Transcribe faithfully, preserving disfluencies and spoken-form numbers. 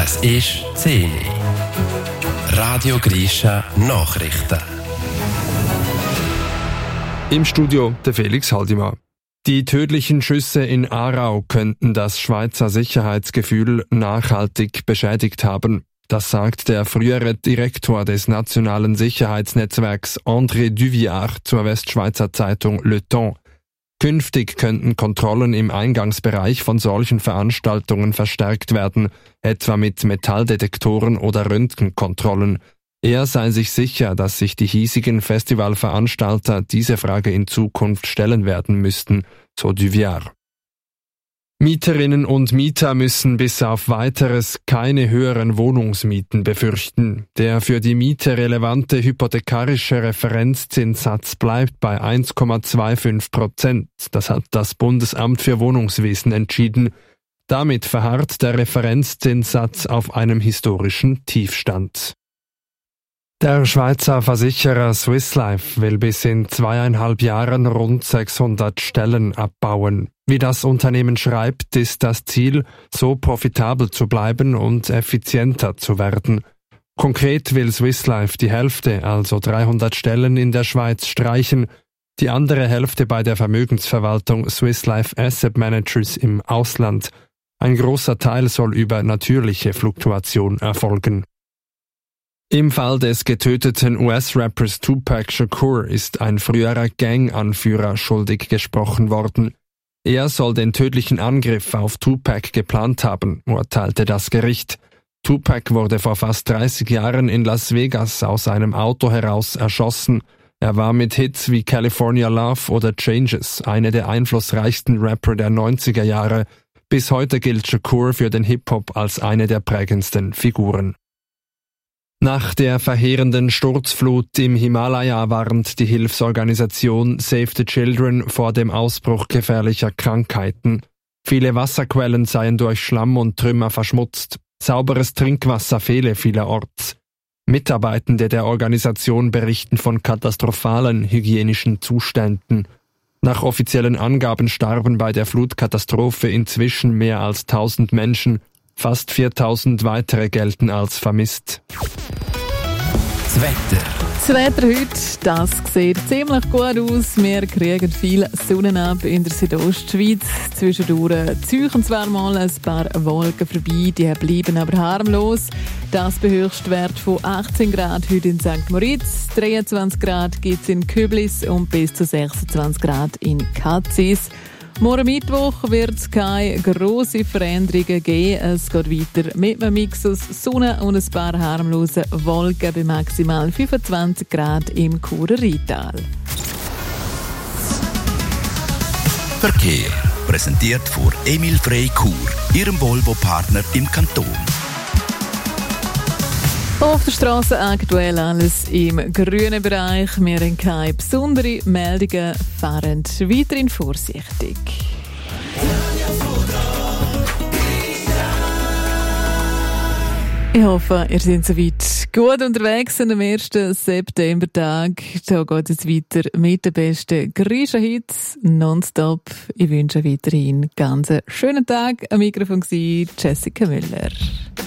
Es ist zehn Uhr. Radio Grisha Nachrichten. Im Studio der Felix Haldimann. Die tödlichen Schüsse in Aarau könnten das Schweizer Sicherheitsgefühl nachhaltig beschädigt haben. Das sagt der frühere Direktor des nationalen Sicherheitsnetzwerks André Duviard zur Westschweizer Zeitung Le Temps. Künftig könnten Kontrollen im Eingangsbereich von solchen Veranstaltungen verstärkt werden, etwa mit Metalldetektoren oder Röntgenkontrollen. Er sei sich sicher, dass sich die hiesigen Festivalveranstalter diese Frage in Zukunft stellen werden müssten, so Duviard. Mieterinnen und Mieter müssen bis auf Weiteres keine höheren Wohnungsmieten befürchten. Der für die Miete relevante hypothekarische Referenzzinssatz bleibt bei eins Komma fünfundzwanzig Prozent. Das hat das Bundesamt für Wohnungswesen entschieden. Damit verharrt der Referenzzinssatz auf einem historischen Tiefstand. Der Schweizer Versicherer Swiss Life will bis in zweieinhalb Jahren rund sechshundert Stellen abbauen. Wie das Unternehmen schreibt, ist das Ziel, so profitabel zu bleiben und effizienter zu werden. Konkret will Swiss Life die Hälfte, also dreihundert Stellen in der Schweiz, streichen, die andere Hälfte bei der Vermögensverwaltung Swiss Life Asset Managers im Ausland. Ein großer Teil soll über natürliche Fluktuation erfolgen. Im Fall des getöteten U S-Rappers Tupac Shakur ist ein früherer Gang-Anführer schuldig gesprochen worden. Er soll den tödlichen Angriff auf Tupac geplant haben, urteilte das Gericht. Tupac wurde vor fast dreißig Jahren in Las Vegas aus einem Auto heraus erschossen. Er war mit Hits wie California Love oder Changes einer der einflussreichsten Rapper der neunziger Jahre. Bis heute gilt Shakur für den Hip-Hop als eine der prägendsten Figuren. Nach der verheerenden Sturzflut im Himalaya warnt die Hilfsorganisation Save the Children vor dem Ausbruch gefährlicher Krankheiten. Viele Wasserquellen seien durch Schlamm und Trümmer verschmutzt. Sauberes Trinkwasser fehle vielerorts. Mitarbeitende der Organisation berichten von katastrophalen hygienischen Zuständen. Nach offiziellen Angaben starben bei der Flutkatastrophe inzwischen mehr als tausend Menschen. Fast viertausend weitere gelten als vermisst. Das Wetter. Das Wetter heute, das sieht ziemlich gut aus. Wir kriegen viel Sonne ab in der Südostschweiz. Zwischendurch ziehen zwar mal ein paar Wolken vorbei, die bleiben aber harmlos. Das bei Höchstwert von achtzehn Grad heute in Sankt Moritz, dreiundzwanzig Grad gibt es in Köblis und bis zu sechsundzwanzig Grad in Katzis. Morgen Mittwoch wird es keine grossen Veränderungen geben. Es geht weiter mit einem Mix aus Sonne und ein paar harmlosen Wolken bei maximal fünfundzwanzig Grad im Churer Rheintal. Verkehr präsentiert von Emil Frey Chur, Ihrem Volvo-Partner im Kanton. Auf der Straße aktuell alles im grünen Bereich. Wir haben keine besonderen Meldungen, fahren weiterhin vorsichtig. Ich hoffe, ihr seid soweit gut unterwegs an dem ersten Septembertag. Da geht es weiter mit den besten Grisha-Hits nonstop. Ich wünsche weiterhin einen ganz schönen Tag. Am Mikrofon war Jessica Müller.